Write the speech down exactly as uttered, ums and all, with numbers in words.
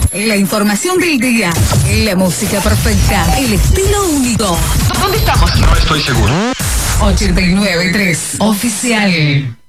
La información del día, la música perfecta, el estilo único. ¿Dónde estamos? No estoy seguro. ochenta y nueve punto tres Oficial.